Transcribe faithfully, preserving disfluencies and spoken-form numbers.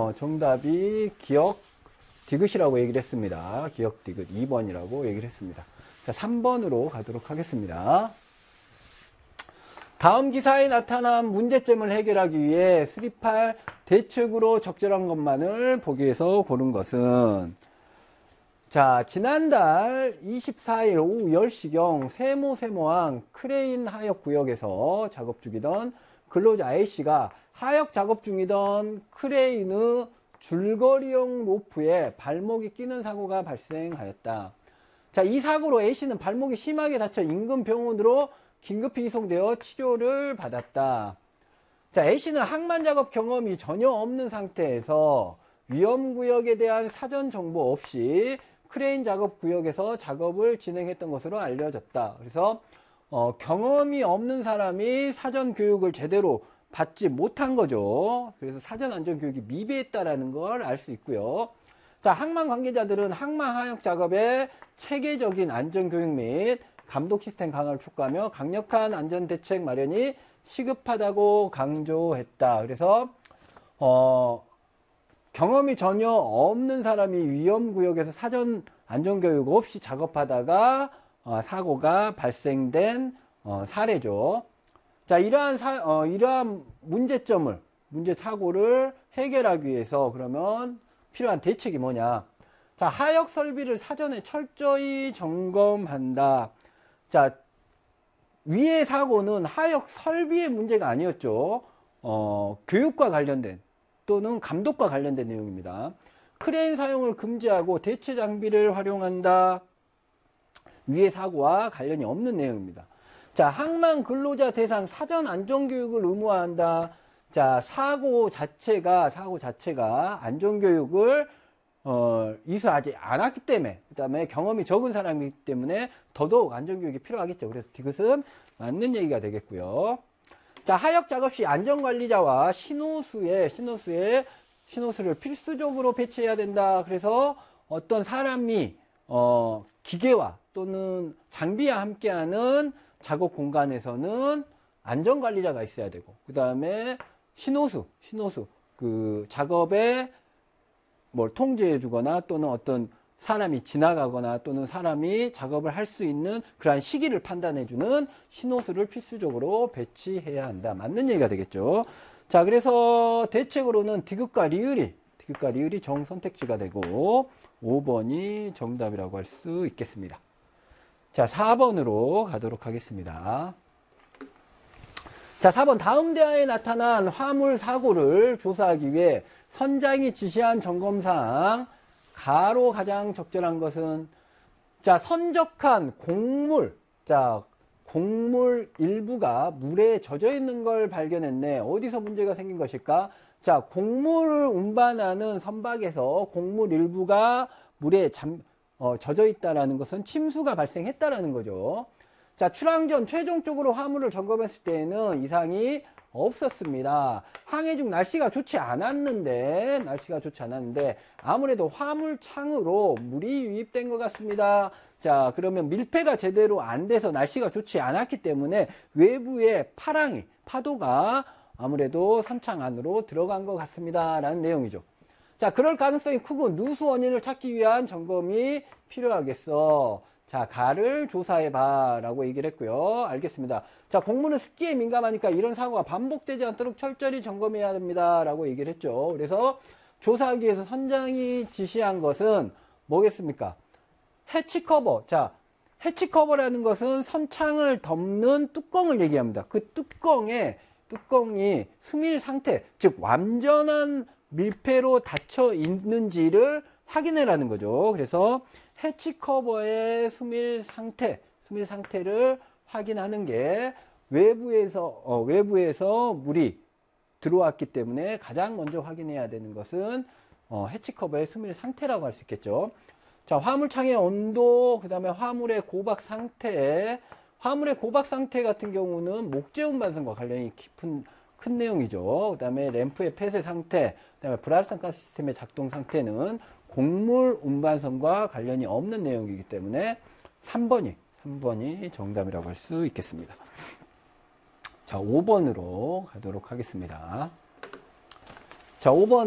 어, 정답이 기억 디귿이라고 얘기를 했습니다. 기억 디귿 이 번이라고 얘기를 했습니다. 자, 삼 번으로 가도록 하겠습니다. 다음 기사에 나타난 문제점을 해결하기 위해 수립할 대책으로 적절한 것만을 보기 위해서 고른 것은, 자, 지난달 이십사 일 오후 열 시경 세모 세모항 크레인 하역 구역에서 작업 중이던 근로자 A씨가 하역 작업 중이던 크레인의 줄거리용 로프에 발목이 끼는 사고가 발생하였다. 자, 이 사고로 A씨는 발목이 심하게 다쳐 인근 병원으로 긴급히 이송되어 치료를 받았다. 자, A씨는 항만 작업 경험이 전혀 없는 상태에서 위험구역에 대한 사전 정보 없이 크레인 작업 구역에서 작업을 진행했던 것으로 알려졌다. 그래서 어, 경험이 없는 사람이 사전 교육을 제대로 받지 못한 거죠. 그래서 사전 안전 교육이 미비했다라는 걸 알 수 있고요. 자, 항만 관계자들은 항만 하역 작업에 체계적인 안전 교육 및 감독 시스템 강화를 촉구하며 강력한 안전 대책 마련이 시급하다고 강조했다. 그래서 어, 경험이 전혀 없는 사람이 위험구역에서 사전 안전교육 없이 작업하다가 어, 사고가 발생된 어, 사례죠. 자, 이러한, 사, 어, 이러한 문제점을, 문제 사고를 해결하기 위해서 그러면 필요한 대책이 뭐냐. 자, 하역 설비를 사전에 철저히 점검한다. 자, 위의 사고는 하역 설비의 문제가 아니었죠. 어, 교육과 관련된 또는 감독과 관련된 내용입니다. 크레인 사용을 금지하고 대체 장비를 활용한다. 위의 사고와 관련이 없는 내용입니다. 자, 항만 근로자 대상 사전 안전교육을 의무화한다. 자, 사고 자체가, 사고 자체가 안전교육을, 어, 이수하지 않았기 때문에, 그 다음에 경험이 적은 사람이기 때문에 더더욱 안전교육이 필요하겠죠. 그래서 이것은 맞는 얘기가 되겠고요. 자, 하역 작업 시 안전관리자와 신호수에, 신호수에, 신호수를 필수적으로 배치해야 된다. 그래서 어떤 사람이, 어, 기계와 또는 장비와 함께하는 작업 공간에서는 안전관리자가 있어야 되고, 그 다음에 신호수, 신호수, 그 작업에 뭘 통제해 주거나 또는 어떤 사람이 지나가거나 또는 사람이 작업을 할 수 있는 그러한 시기를 판단해 주는 신호수를 필수적으로 배치해야 한다. 맞는 얘기가 되겠죠. 자, 그래서 대책으로는 디귿과 리을이, 디귿과 리을이 정선택지가 되고 오 번이 정답이라고 할 수 있겠습니다. 자, 사 번으로 가도록 하겠습니다. 자, 사 번 다음 대하에 나타난 화물 사고를 조사하기 위해 선장이 지시한 점검사항 가로 가장 적절한 것은, 자, 선적한 곡물, 자, 곡물 일부가 물에 젖어 있는 걸 발견했네. 어디서 문제가 생긴 것일까? 자, 곡물을 운반하는 선박에서 곡물 일부가 물에 잠, 어, 젖어 있다라는 것은 침수가 발생했다라는 거죠. 자, 출항 전 최종적으로 화물을 점검했을 때에는 이상이 없었습니다. 항해 중 날씨가 좋지 않았는데, 날씨가 좋지 않았는데, 아무래도 화물창으로 물이 유입된 것 같습니다. 자, 그러면 밀폐가 제대로 안 돼서 날씨가 좋지 않았기 때문에 외부에 파랑이, 파도가 아무래도 선창 안으로 들어간 것 같습니다. 라는 내용이죠. 자, 그럴 가능성이 크고 누수 원인을 찾기 위한 점검이 필요하겠어. 자, 가를 조사해봐 라고 얘기를 했고요. 알겠습니다. 자, 곡물은 습기에 민감하니까 이런 사고가 반복되지 않도록 철저히 점검해야 됩니다 라고 얘기를 했죠. 그래서 조사하기 위해서 선장이 지시한 것은 뭐겠습니까? 해치 커버. 자, 해치 커버라는 것은 선창을 덮는 뚜껑을 얘기합니다. 그 뚜껑에, 뚜껑이 수밀 상태, 즉 완전한 밀폐로 닫혀 있는지를 확인해라는 거죠. 그래서 해치 커버의 수밀 상태, 수밀 상태를 확인하는 게 외부에서, 어, 외부에서 물이 들어왔기 때문에 가장 먼저 확인해야 되는 것은 어, 해치 커버의 수밀 상태라고 할 수 있겠죠. 자, 화물창의 온도, 그 다음에 화물의 고박 상태, 화물의 고박 상태 같은 경우는 목재 운반선과 관련이 깊은 큰 내용이죠. 그 다음에 램프의 폐쇄 상태, 그 다음에 불활성 가스 시스템의 작동 상태는 곡물 운반선과 관련이 없는 내용이기 때문에 삼 번이, 삼 번이 정답이라고 할 수 있겠습니다. 자, 오 번으로 가도록 하겠습니다. 자, 오 번